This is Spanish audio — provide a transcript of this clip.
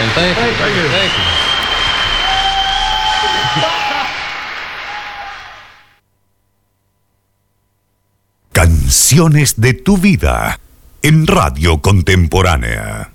Thank you. Canciones de tu vida en Radio Contemporánea.